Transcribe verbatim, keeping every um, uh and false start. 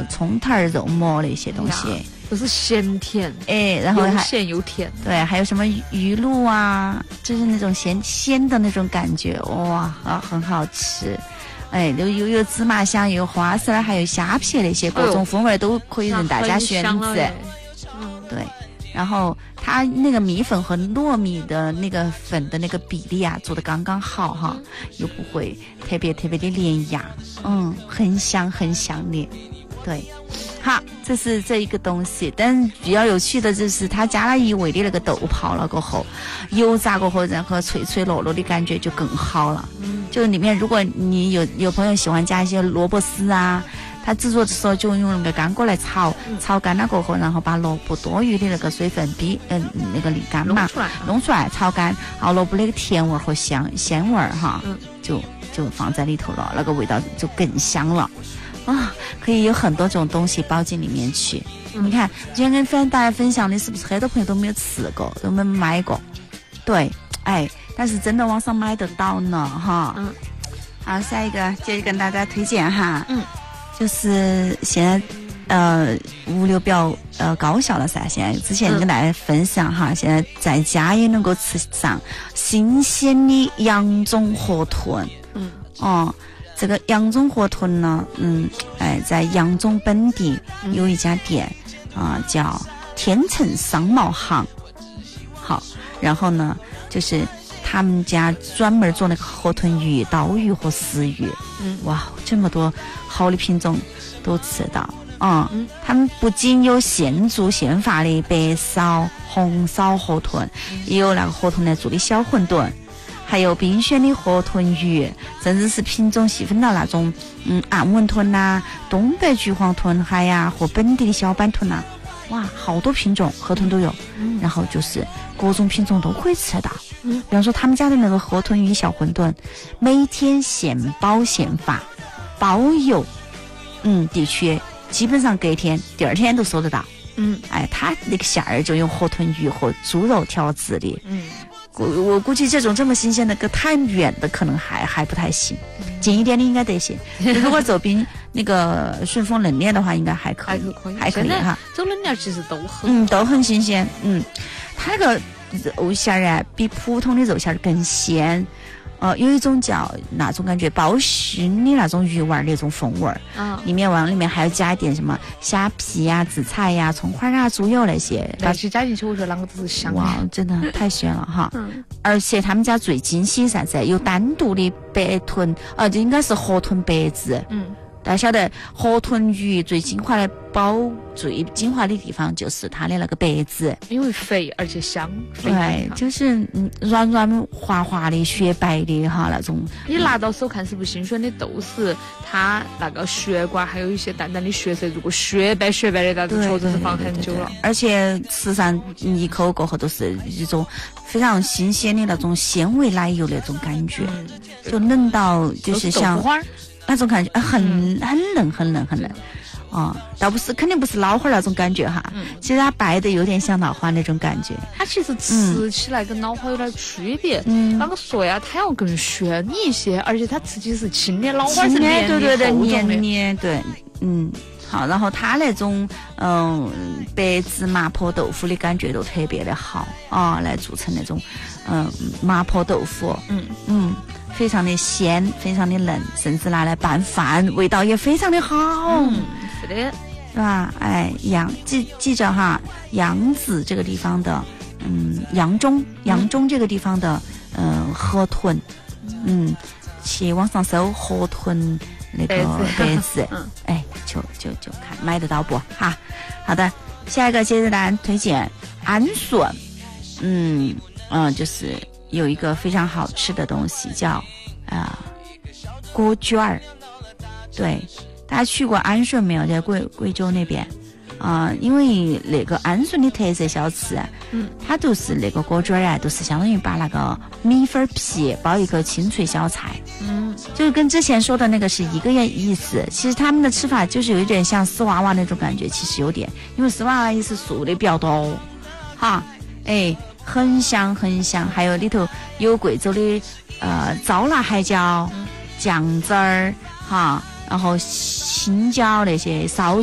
葱头儿、肉末那些东西， 都是咸甜， 哎，然后还又咸又甜， 对，还有什么鱼露啊，就是那种咸鲜的那种感觉，哇，啊，很好吃。哎，又又有芝麻香，又有花生，还有虾皮那些，各种风味都可以任大家选择。 嗯， 对。然后它那个米粉和糯米的那个粉的那个比例啊，做的刚刚好哈，嗯、又不会特别特别的粘牙，嗯，很香很香的。对，好，这是这一个东西。但比较有趣的就是它加了一味的那个豆泡了过后，油炸过后，然后脆脆糯糯的感觉就更好了。嗯，就里面如果你有有朋友喜欢加一些萝卜丝啊。它制作的时候就用那个干锅来炒，嗯、炒干了过后，然后把萝卜多余的那个水分逼，嗯、呃，那个沥干嘛， 弄出来， 弄出来炒干，然后萝卜那个甜味和香鲜味儿哈，嗯、就就放在里头了，那个味道就更香了啊！可以有很多种东西包进里面去。嗯、你看，今天跟分大家分享的是不是很多朋友都没有吃过，都没买过？对，哎，但是真的网上买得到呢，哈。嗯。好，下一个接着跟大家推荐哈。嗯。就是现在，呃，物流比较呃高效了噻。现在之前跟大家分享哈，嗯、现在在家也能够吃上新鲜的羊中河豚。嗯，哦，这个羊中河豚呢，嗯，哎，在扬中本地有一家店啊、呃，叫天成商贸行。好，然后呢，就是他们家专门做那个河豚鱼、刀鱼和石鱼。嗯，哇，这么多好的品种都吃到。嗯，嗯他们不仅有现做现发的白烧、红烧河豚，嗯、也有那个河豚来做的小馄饨，还有冰选的河豚鱼，甚至是品种细分到那种嗯暗纹豚呐、啊、东北橘黄豚海呀、啊、和本地的小板豚呐、啊。哇，好多品种河豚都有，嗯、然后就是各种品种都可以吃到。嗯，比方说他们家的那个河豚鱼小馄饨，每天现包现发，包邮，嗯，地区基本上隔天、第二天都收得到。嗯，哎，他那个馅儿就用河豚鱼和猪肉调制的。嗯，我我估计这种这么新鲜的，个太远的可能还还不太行，嗯、近一点的应该得行。如果走冰那个顺丰冷链的话，应该还可以，还可以哈。 走冷链其实都很， 嗯，都很新鲜。嗯，它那个肉馅儿啊，比普通的肉馅儿更鲜。呃，有一种叫那种感觉包熏的那种鱼丸那种风味儿，嗯，里面往里面还要加一点什么虾皮呀、紫菜呀、葱花啊、猪油那些， 那些加进去，我觉得啷个都是香。 哇，真的太鲜了哈！嗯，而且他们家最惊喜啥子？有单独的白豚，呃，这应该是河豚白子。嗯。大家晓得河豚鱼最精华的包最精华的地方就是它的那个白子， 因为肥而且香。 对，就是嗯软软滑滑的雪白的哈那种。 你拿到手看是不是新鲜的豆豉，它那个血管还有一些淡淡的血色，如果雪白雪白的，那就确实是放很久了。 而且吃上一口过后都是一种非常新鲜的那种鲜味奶油那种感觉，嗯、就嫩到就是像。那种感觉很很嫩很嫩很嫩哦，倒不是肯定不是老花那种感觉哈，嗯、其实它白的有点像老花那种感觉。 它其实吃起来跟老花有点区别，嗯，啷个说呀？它要更鲜一些，而且它吃起是轻的，老花是黏的，对对对，黏黏对，嗯。好，然后它那种嗯白芝麻婆豆腐的感觉都特别的好啊，来做成那种嗯麻婆豆腐，嗯嗯。非常的鲜，非常的嫩，甚至拿来拌饭，味道也非常的好。 嗯，是的， 是吧？哎，扬记记着哈，扬子这个地方的，嗯，扬中，扬中这个地方的，嗯、呃，河豚，嗯，去网上搜河豚那个白子，嗯，哎，就就就看买得到不？哈，好的，下一个接着大家推荐安顺，嗯嗯、呃，就是。有一个非常好吃的东西叫啊、呃、锅卷儿，对，大家去过安顺没有？在贵贵州那边啊、呃，因为那个安顺的特色小吃，嗯，它都是那个锅卷儿啊，都是相当于把那个米粉皮包一个清脆小菜，嗯，就是跟之前说的那个是一个意思。其实他们的吃法就是有一点像丝娃娃那种感觉，其实有点，因为丝娃娃也是素的比较多，哈，哎。很香很香，还有里头有贵州的呃糟辣海椒、酱汁儿哈，然后青椒那些烧